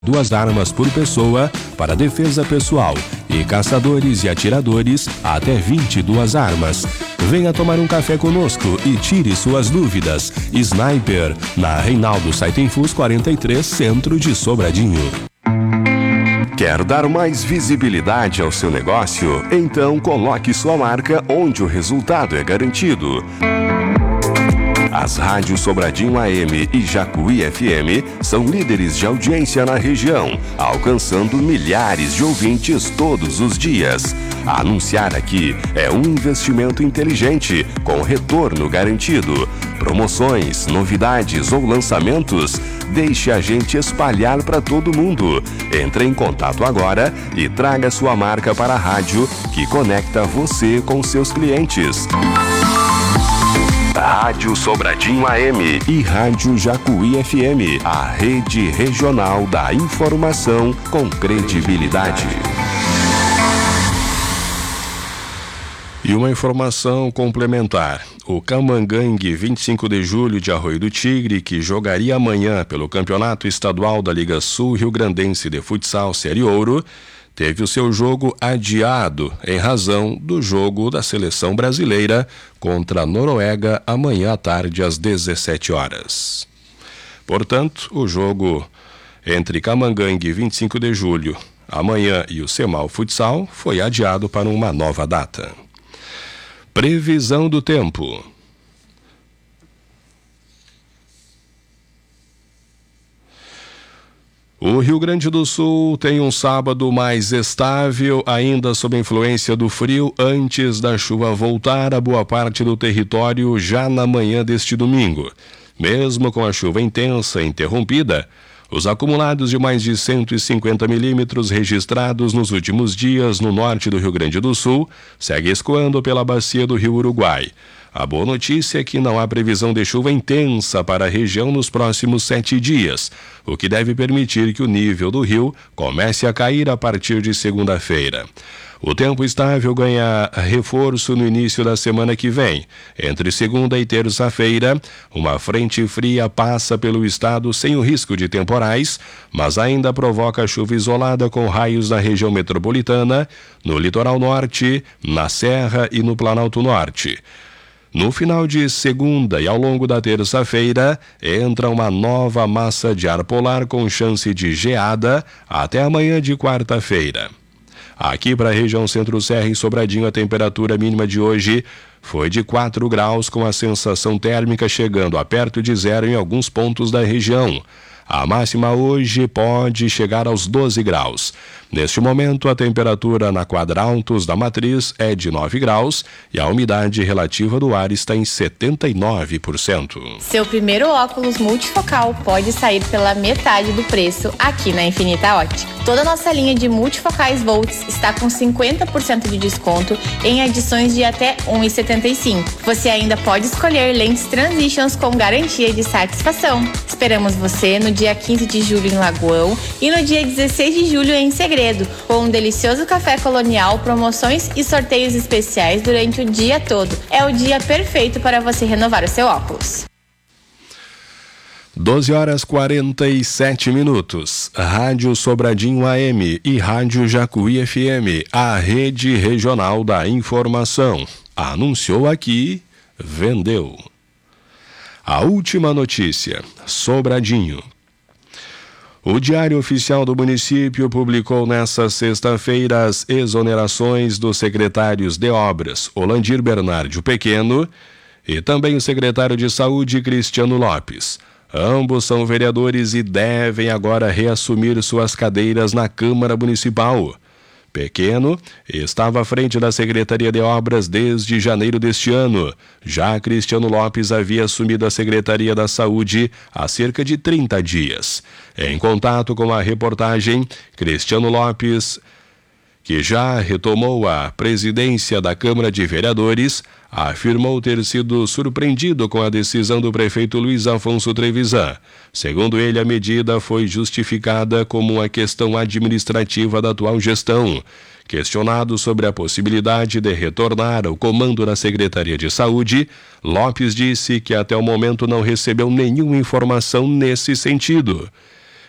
2 armas por pessoa para defesa pessoal e caçadores e atiradores até 22 armas. Venha tomar um café conosco e tire suas dúvidas. Sniper, na Reinaldo Saitenfus 43, centro de Sobradinho. Quer dar mais visibilidade ao seu negócio? Então coloque sua marca onde o resultado é garantido. As rádios Sobradinho AM e Jacuí FM são líderes de audiência na região, alcançando milhares de ouvintes todos os dias. Anunciar aqui é um investimento inteligente, com retorno garantido. Promoções, novidades ou lançamentos, deixe a gente espalhar para todo mundo. Entre em contato agora e traga sua marca para a rádio que conecta você com seus clientes. Rádio Sobradinho AM e Rádio Jacuí FM, a rede regional da informação com credibilidade. E uma informação complementar. O Camangangue 25 de Julho de Arroio do Tigre, que jogaria amanhã pelo Campeonato Estadual da Liga Sul Rio Grandense de Futsal Série Ouro, teve o seu jogo adiado em razão do jogo da seleção brasileira contra a Noruega amanhã à tarde às 17 horas. Portanto, o jogo entre Camangangue 25 de Julho amanhã e o Cemal Futsal foi adiado para uma nova data. Previsão do tempo. O Rio Grande do Sul tem um sábado mais estável, ainda sob influência do frio, antes da chuva voltar a boa parte do território já na manhã deste domingo. Mesmo com a chuva intensa interrompida, os acumulados de mais de 150 milímetros registrados nos últimos dias no norte do Rio Grande do Sul seguem escoando pela bacia do Rio Uruguai. A boa notícia é que não há previsão de chuva intensa para a região nos próximos 7 dias, o que deve permitir que o nível do rio comece a cair a partir de segunda-feira. O tempo estável ganha reforço no início da semana que vem. Entre segunda e terça-feira, uma frente fria passa pelo estado sem o risco de temporais, mas ainda provoca chuva isolada com raios na região metropolitana, no litoral norte, na Serra e no Planalto Norte. No final de segunda e ao longo da terça-feira, entra uma nova massa de ar polar com chance de geada até amanhã de quarta-feira. Aqui para a região Centro-Serra e Sobradinho, a temperatura mínima de hoje foi de 4 graus, com a sensação térmica chegando a perto de zero em alguns pontos da região. A máxima hoje pode chegar aos 12 graus. Neste momento, a temperatura na Quadraltos da Matriz é de 9 graus e a umidade relativa do ar está em 79%. Seu primeiro óculos multifocal pode sair pela metade do preço aqui na Infinita Ótica. Toda a nossa linha de multifocais Volts está com 50% de desconto em edições de até 1,75. Você ainda pode escolher lentes Transitions com garantia de satisfação. Esperamos você no dia 15 de julho em Lagoão e no dia 16 de julho em Segredo, com um delicioso café colonial, promoções e sorteios especiais durante o dia todo. É o dia perfeito para você renovar o seu óculos. 12h47. Rádio Sobradinho AM e Rádio Jacuí FM, a rede regional da informação. Anunciou aqui, vendeu. A última notícia, Sobradinho. O Diário Oficial do Município publicou nesta sexta-feira as exonerações dos secretários de Obras, Olandir Bernardio Pequeno, e também o secretário de Saúde, Cristiano Lopes. Ambos são vereadores e devem agora reassumir suas cadeiras na Câmara Municipal. Pequeno estava à frente da Secretaria de Obras desde janeiro deste ano. Já Cristiano Lopes havia assumido a Secretaria da Saúde há cerca de 30 dias. Em contato com a reportagem, Cristiano Lopes, que já retomou a presidência da Câmara de Vereadores, afirmou ter sido surpreendido com a decisão do prefeito Luiz Afonso Trevisan. Segundo ele, a medida foi justificada como uma questão administrativa da atual gestão. Questionado sobre a possibilidade de retornar ao comando da Secretaria de Saúde, Lopes disse que até o momento não recebeu nenhuma informação nesse sentido.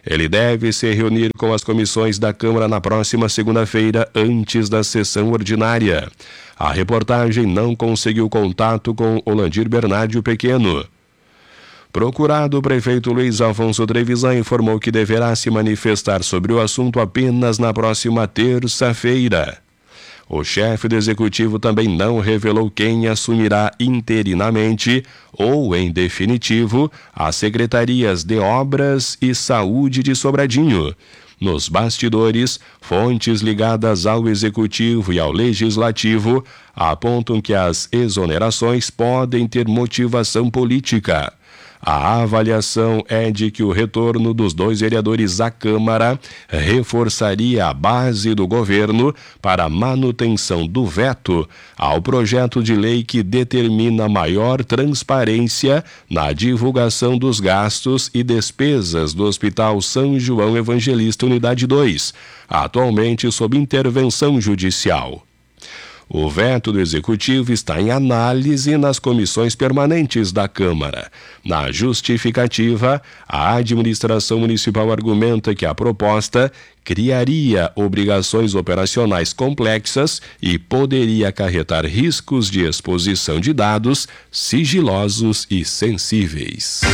Ele deve se reunir com as comissões da Câmara na próxima segunda-feira, antes da sessão ordinária. A reportagem não conseguiu contato com Olandir Bernardio Pequeno. Procurado, o prefeito Luiz Afonso Trevisan informou que deverá se manifestar sobre o assunto apenas na próxima terça-feira. O chefe do executivo também não revelou quem assumirá interinamente ou em definitivo as secretarias de Obras e Saúde de Sobradinho. Nos bastidores, fontes ligadas ao Executivo e ao Legislativo apontam que as exonerações podem ter motivação política. A avaliação é de que o retorno dos 2 vereadores à Câmara reforçaria a base do governo para a manutenção do veto ao projeto de lei que determina maior transparência na divulgação dos gastos e despesas do Hospital São João Evangelista Unidade 2, atualmente sob intervenção judicial. O veto do Executivo está em análise nas comissões permanentes da Câmara. Na justificativa, a administração municipal argumenta que a proposta criaria obrigações operacionais complexas e poderia acarretar riscos de exposição de dados sigilosos e sensíveis.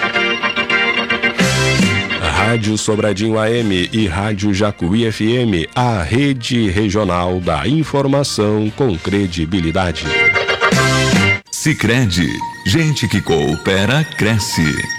Rádio Sobradinho AM e Rádio Jacuí FM, a rede regional da informação com credibilidade. Sicredi, gente que coopera, cresce.